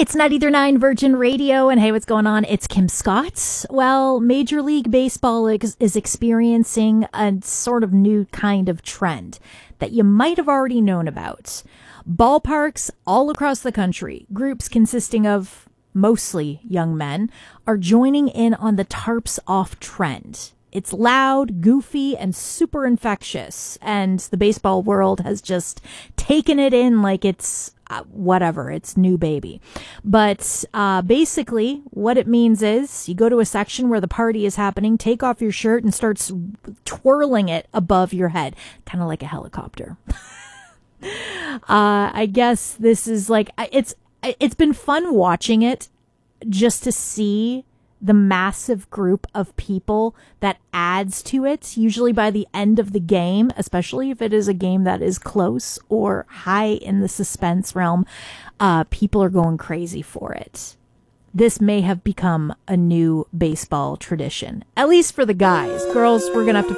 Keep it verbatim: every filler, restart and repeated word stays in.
It's ninety-three point nine Virgin Radio, and hey, what's going on? It's Kim Scott. Well, Major League Baseball is, is experiencing a sort of new kind of trend that you might have already known about. Ballparks all across the country, groups consisting of mostly young men, are joining in on the tarps off trend. It's loud, goofy, and super infectious, and the baseball world has just taken it in like it's uh, whatever, it's new baby. But uh, basically, what it means is you go to a section where the party is happening, take off your shirt, and start twirling it above your head, kind of like a helicopter. uh, I guess this is like, it's it's been fun watching it just to see the massive group of people that adds to it, usually by the end of the game, especially if it is a game that is close or high in the suspense realm, uh, people are going crazy for it. This may have become a new baseball tradition, at least for the guys. Girls, we're going to have to